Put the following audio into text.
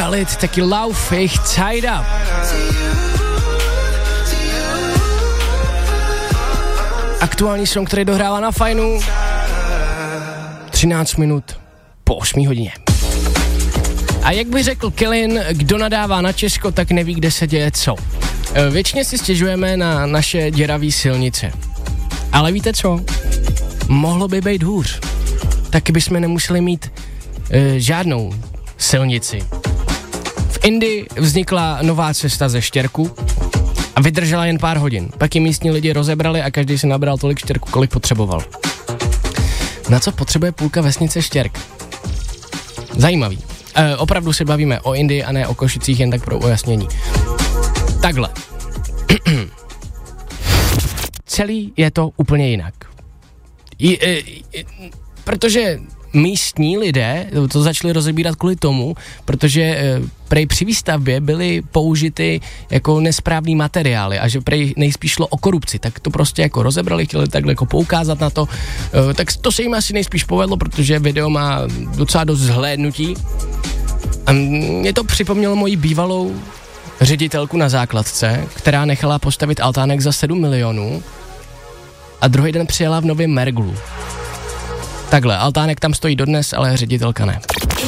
Khalid, taky Lauf, jejich Tied Up. Aktuální song, který dohrává na Fajnu. 13 minut po 8 hodině. A jak by řekl Killin, kdo nadává na Česko, tak neví, kde se děje co. Většině si stěžujeme na naše děravé silnice. Ale víte co? Mohlo by být hůř. Taky bychom nemuseli mít žádnou silnici. V Indii vznikla nová cesta ze štěrku a vydržela jen pár hodin. Pak ji místní lidi rozebrali a každý si nabral tolik štěrku, kolik potřeboval. Na co potřebuje půlka vesnice štěrk? Zajímavý. Opravdu se bavíme o Indii a ne o Košicích, jen tak pro ujasnění. Takhle. Celý je to úplně jinak. Protože místní lidé to začali rozebírat kvůli tomu, protože prej při výstavbě byly použity jako nesprávný materiály a že prej nejspíš šlo o korupci, tak to prostě jako rozebrali, chtěli takhle jako poukázat na to, tak to se jim asi nejspíš povedlo, protože video má docela dost zhlédnutí. A mě to připomnělo moji bývalou ředitelku na základce, která nechala postavit altánek za 7 milionů a druhý den přijela v novém Merglu. Takhle, altánek tam stojí dodnes, ale ředitelka ne.